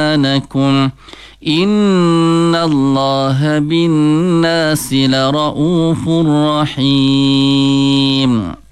أيمانكم إن الله بالناس لرؤوف رحيم.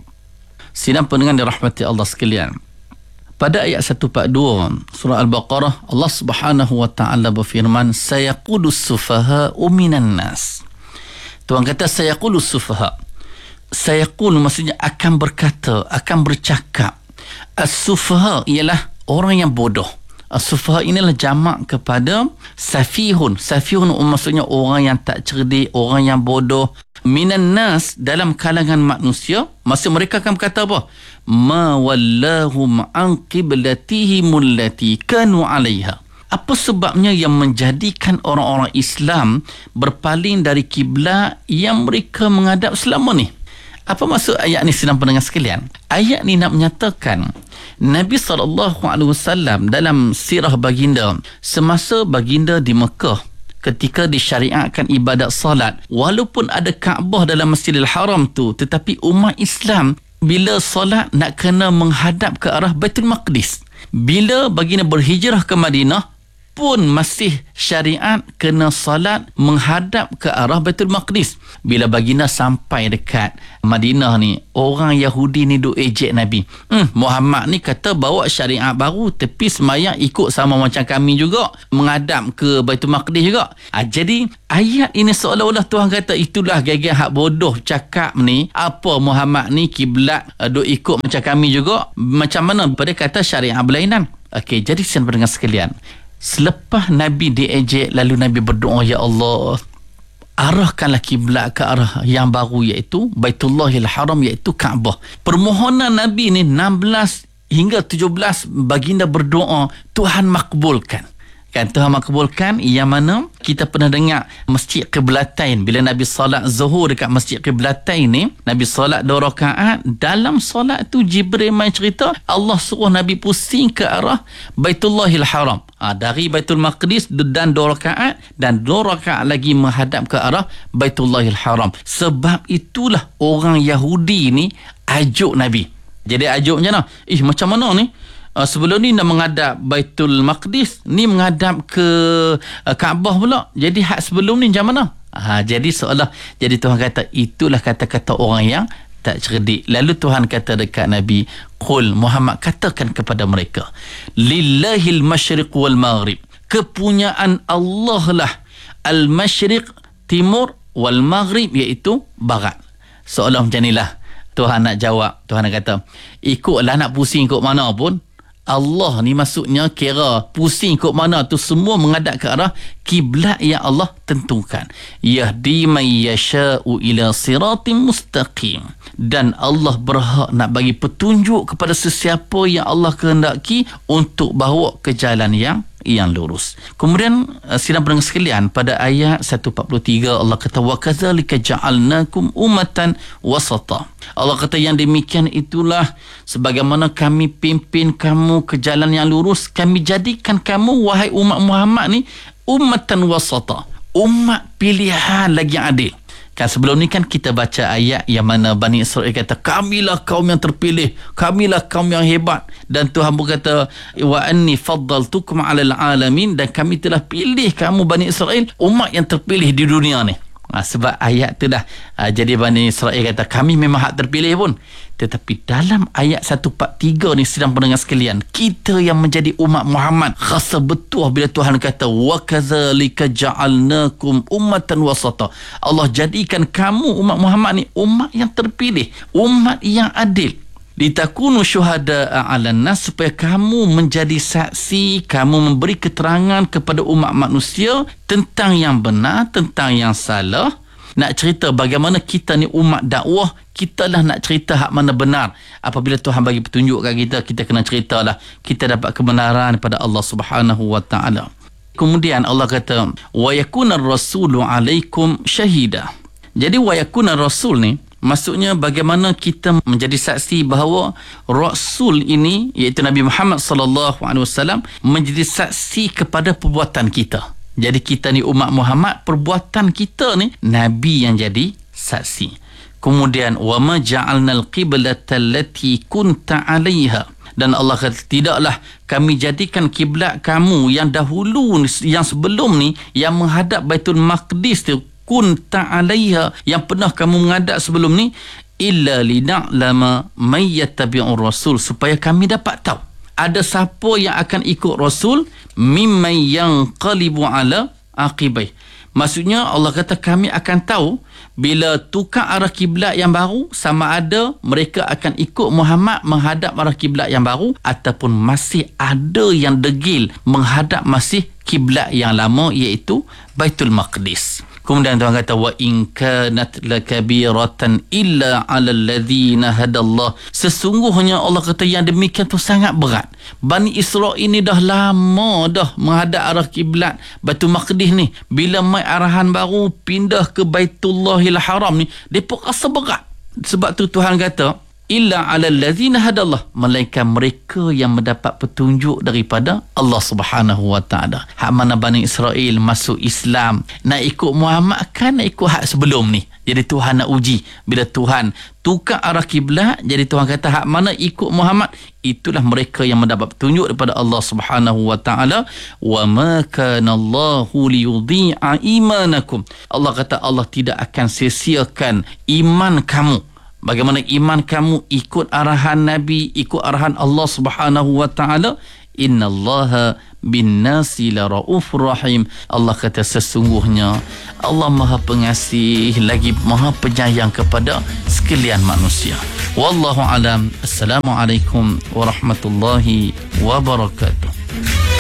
Sidang pendengar dirahmati Allah sekalian, pada ayat 142 surah Al-Baqarah, Allah Subhanahu wa taala berfirman, sayaqulus sufaha'u minan nas. Tuhan kata sayaqulus sufaha'. Sayaqul maksudnya akan berkata, akan bercakap. As-sufaha' ialah orang yang bodoh. As-sufaha' inilah jamak kepada safihun. Safihun maksudnya orang yang tak cerdik, orang yang bodoh. Minan nas, dalam kalangan manusia, masa mereka akan berkata apa? Ma wallahum an qiblatihim allati kanu 'alaiha. Apa sebabnya yang menjadikan orang-orang Islam berpaling dari kiblat yang mereka menghadap selama ni? Apa maksud ayat ni sedang pendengar sekalian? Ayat ni nak menyatakan Nabi SAW dalam sirah baginda, semasa baginda di Mekah, ketika disyariatkan ibadat salat, walaupun ada Kaabah dalam Masjidil Haram tu, tetapi umat Islam bila salat nak kena menghadap ke arah Baitul Maqdis. Bila baginda berhijrah ke Madinah pun masih syariat kena salat menghadap ke arah Baitul Maqdis. Bila baginda sampai dekat Madinah ni, orang Yahudi ni duk ejek Nabi. Muhammad ni kata bawa syariat baru, tapi semayang ikut sama macam kami juga, menghadap ke Baitul Maqdis juga. Jadi ayat ini seolah-olah Tuhan kata itulah gaya hak bodoh cakap ni, apa Muhammad ni kiblat duk ikut macam kami juga. Macam mana pada kata syariat berlainan. Okey, jadi saya pendengar sekalian, selepas Nabi diejek, lalu Nabi berdoa, ya Allah, arahkanlah kiblat ke arah yang baru, iaitu Baitullahil Haram, iaitu Kaabah. Permohonan Nabi ni 16 hingga 17 baginda berdoa, Tuhan makbulkan. Kan, Tuhan makbulkan. Yang mana kita pernah dengar Masjid Qiblatain, bila Nabi salat Zuhur dekat Masjid Qiblatain ni, Nabi salat 2 rakaat. Dalam salat tu Jibril main cerita, Allah suruh Nabi pusing ke arah Baitullahil Haram. Dari Baitul Maqdis dan 2 rakaat, dan 2 rakaat lagi menghadap ke arah Baitullahil Haram. Sebab itulah orang Yahudi ni ajuk Nabi. Jadi ajuk macam mana? Macam mana ni? Sebelum ni nak menghadap Baitul Maqdis, ni menghadap ke Kaabah pula. Jadi hak sebelum ni macam mana? Jadi seolah, jadi Tuhan kata itulah kata-kata orang yang tak cerdik. Lalu Tuhan kata dekat Nabi, qul, Muhammad katakan kepada mereka, lillahil masyriq wal maghrib. Kepunyaan Allah lah al-masyriq, timur, wal maghrib, iaitu barat. Seolah macam inilah Tuhan nak jawab. Tuhan nak kata, ikutlah nak pusing ikut mana pun, Allah ni maksudnya kira pusing kok mana tu semua menghadap ke arah kiblat yang Allah tentukan. Yahdi may yasha'u ila siratim mustaqim. Dan Allah berhak nak bagi petunjuk kepada sesiapa yang Allah kehendaki untuk bawa ke jalan yang lurus. Kemudian sidang pendengar sekalian, pada ayat 143 Allah kata, wa kadzalika ja'alnakum ummatan wasata. Allah kata yang demikian itulah sebagaimana kami pimpin kamu ke jalan yang lurus, kami jadikan kamu wahai umat Muhammad ni ummatan wasata, umat pilihan lagi yang adil. Kan sebelum ni kan kita baca ayat yang mana Bani Israel kata, kamilah kaum yang terpilih, kamilah kaum yang hebat. Dan Tuhan berkata, wa anni faddaltukum 'alal alamin, dan kami telah pilih kamu Bani Israel umat yang terpilih di dunia ni. Sebab ayat tu dah jadi Bani Israel kata kami memang hak terpilih pun. Tetapi dalam ayat 143 ni sedang pendengar sekalian, kita yang menjadi umat Muhammad rasa betul bila Tuhan kata wa kadzalika ja'alnakum ummatan wasata. Allah jadikan kamu umat Muhammad ni umat yang terpilih, umat yang adil. Litakunu syuhada'a 'alan nas, supaya kamu menjadi saksi, kamu memberi keterangan kepada umat manusia tentang yang benar, tentang yang salah. Nak cerita bagaimana kita ni umat dakwah, kita lah nak cerita hak mana benar. Apabila Tuhan bagi petunjuk kat kita, kita kena ceritalah, kita dapat kebenaran daripada Allah Subhanahu wa taala. Kemudian Allah kata wa yakunar rasulu 'alaikum syahida. Jadi wa yakunar rasul ni maksudnya bagaimana kita menjadi saksi bahawa Rasul ini, iaitu Nabi Muhammad sallallahu alaihi wasallam, menjadi saksi kepada perbuatan kita. Jadi kita ni umat Muhammad, perbuatan kita ni Nabi yang jadi saksi. Kemudian wa ma ja'alnal qiblata allati kunta 'alaiha, Dan Allah kata, tidaklah kami jadikan kiblat kamu yang dahulu, yang sebelum ni, yang menghadap Baitul Maqdis tu, kunta alaiha, yang pernah kamu menghadap sebelum ni, illa lina'lama may yattabi'ur rasul, supaya kami dapat tahu ada siapa yang akan ikut Rasul, mimman yanqalibu ala aqibai. Maksudnya Allah kata kami akan tahu bila tukar arah kiblat yang baru, sama ada mereka akan ikut Muhammad menghadap arah kiblat yang baru, ataupun masih ada yang degil menghadap masih kiblat yang lama, iaitu Baitul Maqdis. Kemudian Tuhan kata, wa in kanat lakabiratan illa 'alal ladzina hadallah. Sesungguhnya Allah kata yang demikian tu sangat berat. Bani Israel ini dah lama dah menghadap arah kiblat Baitul Maqdis ni. Bila mai arahan baru pindah ke Baitullahil Haram ni, depa rasa berat. Sebab tu Tuhan kata, illa 'alal ladzina hadallah, melainkan mereka yang mendapat petunjuk daripada Allah Subhanahu wa taala. Hak mana Bani Israel masuk Islam, nak ikut Muhammad kan nak ikut hak sebelum ni. Jadi Tuhan nak uji. Bila Tuhan tukar arah kiblat, jadi Tuhan kata hak mana ikut Muhammad, itulah mereka yang mendapat petunjuk daripada Allah Subhanahu wa taala. Wa ma kana Allahu liyudhi'a imanakum. Allah kata Allah tidak akan sia-siakan iman kamu. Bagaimana iman kamu ikut arahan Nabi, ikut arahan Allah Subhanahu wa taala. Innallaha bin-nasi la raufur rahim. Allah kata sesungguhnya Allah Maha Pengasih lagi Maha Penyayang kepada sekalian manusia. Wallahu alam. Assalamualaikum warahmatullahi wabarakatuh.